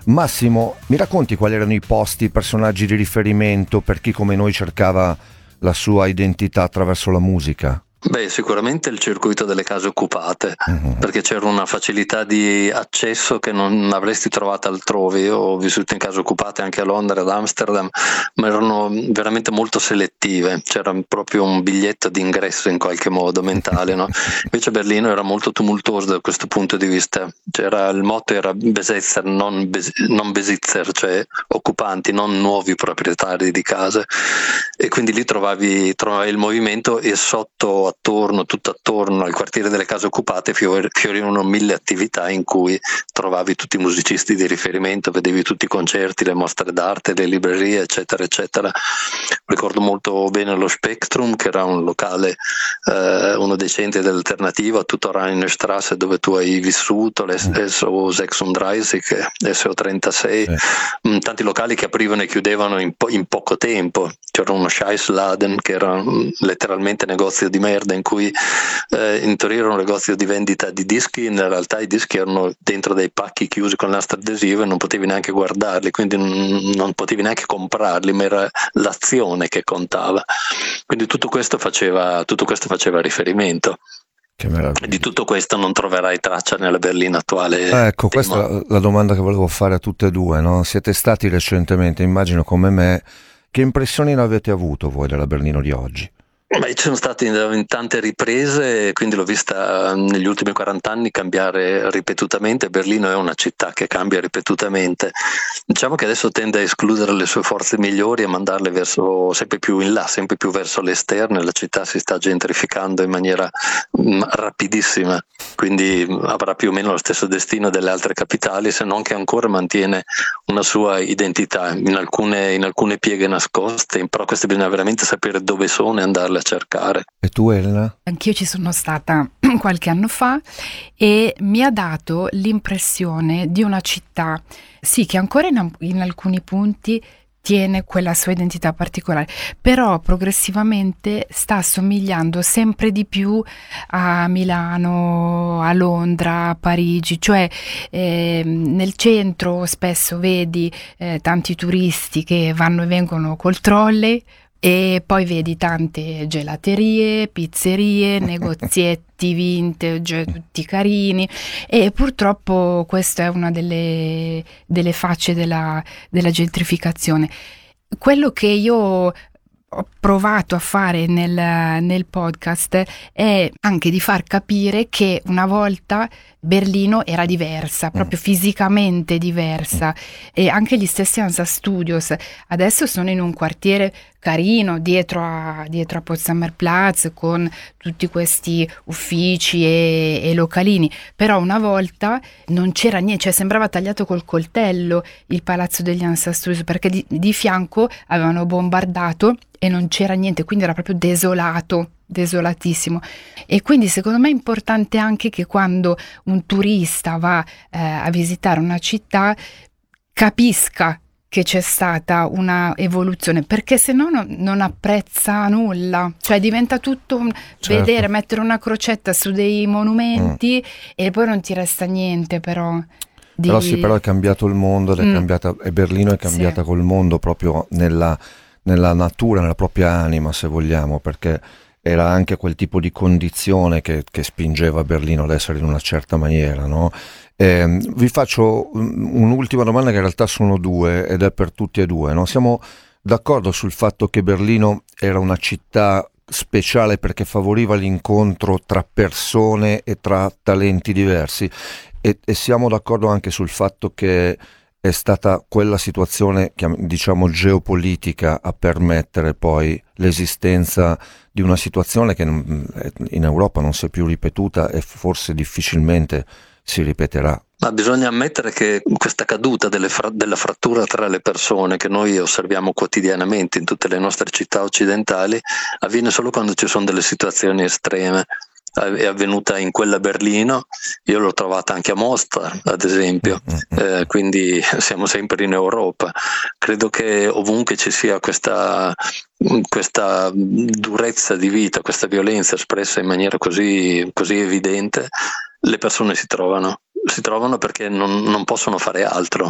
Massimo, mi racconti quali erano i posti, i personaggi di riferimento per chi come noi cercava la sua identità attraverso la musica? Beh, sicuramente il circuito delle case occupate, perché c'era una facilità di accesso che non avresti trovato altrove. Io ho vissuto in case occupate anche a Londra, ad Amsterdam, ma erano veramente molto selettive, c'era proprio un biglietto d'ingresso in qualche modo mentale, no? Invece Berlino era molto tumultuoso da questo punto di vista. Il motto era Besitzer, non Besitzer, cioè occupanti, non nuovi proprietari di case, e quindi lì trovavi il movimento, e tutto attorno al quartiere delle case occupate fiorivano 1000 attività in cui trovavi tutti i musicisti di riferimento, vedevi tutti i concerti, le mostre d'arte, le librerie, eccetera eccetera. Ricordo molto bene lo Spektrum, che era un locale, uno dei centri dell'alternativa, tutto Rheinstraße, dove tu hai vissuto, SO 36, SO 36, tanti locali che aprivano e chiudevano in poco tempo. C'era uno Scheissladen, che era letteralmente negozio di merda, in cui in teoria era un negozio di vendita di dischi, in realtà i dischi erano dentro dei pacchi chiusi con nastro adesivo e non potevi neanche guardarli, quindi non potevi neanche comprarli, ma era l'azione che contava. Quindi tutto questo faceva riferimento. Che meraviglia. Di tutto questo non troverai traccia nella Berlino attuale. Ecco, questa è la domanda che volevo fare a tutte e due, no? Siete stati recentemente, immagino come me, che impressioni ne avete avuto voi della Berlino di oggi? Beh, ci sono stati in tante riprese, quindi l'ho vista negli ultimi 40 anni cambiare ripetutamente. Berlino è una città che cambia ripetutamente. Diciamo che adesso tende a escludere le sue forze migliori e mandarle verso sempre più in là, sempre più verso l'esterno, e la città si sta gentrificando in maniera rapidissima, quindi avrà più o meno lo stesso destino delle altre capitali, se non che ancora mantiene una sua identità in alcune pieghe nascoste, però queste bisogna veramente sapere dove sono e andarle a cercare. E tu, Elena? Anch'io ci sono stata qualche anno fa e mi ha dato l'impressione di una città, sì, che ancora in alcuni punti tiene quella sua identità particolare, però progressivamente sta assomigliando sempre di più a Milano, a Londra, a Parigi, cioè nel centro spesso vedi tanti turisti che vanno e vengono col trolley, e poi vedi tante gelaterie, pizzerie, negozietti vintage, tutti carini, e purtroppo questa è una delle facce della gentrificazione. Quello che io ho provato a fare nel podcast è anche di far capire che una volta Berlino era diversa, proprio fisicamente diversa, e anche gli stessi Hansa Studios adesso sono in un quartiere carino dietro a Potsdamer Platz, con tutti questi uffici e localini, però una volta non c'era niente, cioè sembrava tagliato col coltello il palazzo degli Hansa Studios, perché di fianco avevano bombardato e non c'era niente, quindi era proprio desolatissimo. E quindi secondo me è importante anche che quando un turista va a visitare una città capisca che c'è stata una evoluzione, perché se no non apprezza nulla, cioè diventa tutto Certo. vedere, mettere una crocetta su dei monumenti e poi non ti resta niente però. Però è cambiato il mondo, e Berlino è cambiata col mondo proprio nella natura, nella propria anima, se vogliamo, perché era anche quel tipo di condizione che spingeva Berlino ad essere in una certa maniera, no? Vi faccio un'ultima domanda, che in realtà sono due, ed è per tutti e due, no? Siamo d'accordo sul fatto che Berlino era una città speciale perché favoriva l'incontro tra persone e tra talenti diversi, e siamo d'accordo anche sul fatto che è stata quella situazione, diciamo, geopolitica a permettere poi l'esistenza di una situazione che in Europa non si è più ripetuta e forse difficilmente si ripeterà. Ma bisogna ammettere che questa caduta della frattura tra le persone, che noi osserviamo quotidianamente in tutte le nostre città occidentali, avviene solo quando ci sono delle situazioni estreme. È avvenuta in quella Berlino, io l'ho trovata anche a Mostar, ad esempio, quindi siamo sempre in Europa. Credo che ovunque ci sia questa durezza di vita, questa violenza espressa in maniera così evidente, le persone si trovano perché non possono fare altro.